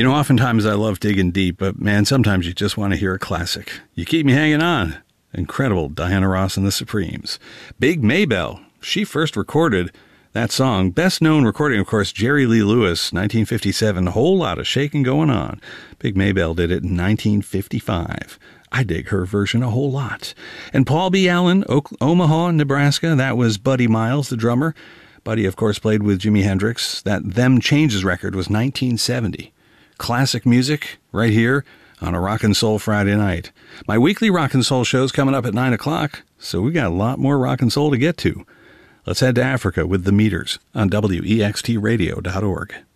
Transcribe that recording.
Oftentimes I love digging deep, but man, sometimes you just want to hear a classic. You keep me hanging on. Incredible Diana Ross and the Supremes. Big Maybelle. She first recorded that song. Best known recording, of course, Jerry Lee Lewis, 1957. A whole lot of shaking going on. Big Maybelle did it in 1955. I dig her version a whole lot. And Paul B. Allen, Omaha, Nebraska. That was Buddy Miles, the drummer. Buddy, of course, played with Jimi Hendrix. That Them Changes record was 1970. Classic music right here on a Rock and Soul Friday night. My weekly Rock and Soul show's coming up at 9 o'clock, so we got a lot more rock and soul to get to. Let's head to Africa with the Meters on WEXTradio.org.